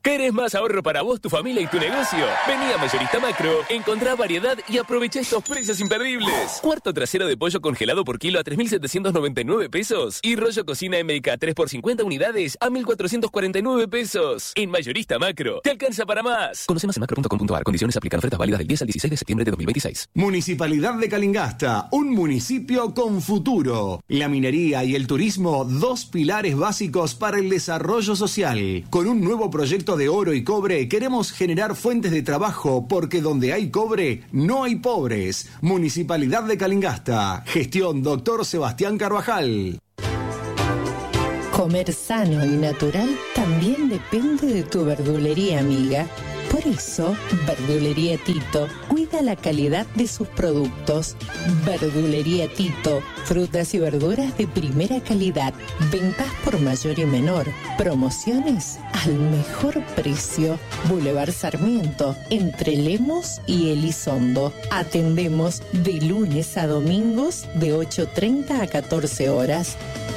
¿Querés más ahorro para vos, tu familia y tu negocio? Vení a Mayorista Macro, encontrá variedad y aprovecha estos precios imperdibles. Cuarto trasero de pollo congelado por kilo a 3.799 pesos. Y rollo cocina MK 3 por 50 unidades a 1.449 pesos. En Mayorista Macro, te alcanza para más. Conoce más en macro.com.ar. Condiciones aplican. Ofertas válidas del 10 al 16 de septiembre de 2026. Municipalidad de Calingasta, un municipio con futuro. La minería y el turismo, dos pilares básicos para el desarrollo social. Con un nuevo proyecto de oro y cobre, queremos generar fuentes de trabajo porque donde hay cobre, no hay pobres. Municipalidad de Calingasta. Gestión Dr. Sebastián Carvajal. Comer sano y natural también depende de tu verdulería, amiga. Por eso, Verdulería Tito cuida la calidad de sus productos. Verdulería Tito, frutas y verduras de primera calidad, ventas por mayor y menor, promociones al mejor precio. Boulevard Sarmiento, entre Lemos y Elizondo. Atendemos de lunes a domingos de 8:30 a 14 horas.